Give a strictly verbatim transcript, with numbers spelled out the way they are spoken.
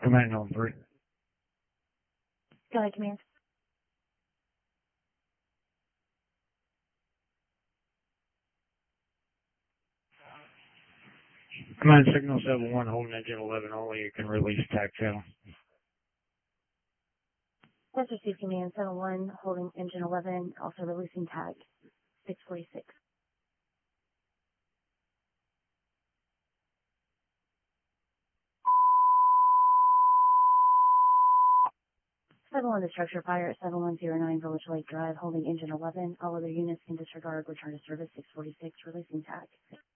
Command on three. Go ahead, Command. Command signal seven one, holding engine eleven only. You can release tac channel. That's received, Command. seven one, holding engine eleven, also releasing tag six forty-six. seven one to structure fire at seven one zero nine Village Lake Drive, holding engine eleven. All other units can disregard, return to service six forty-six, releasing tag.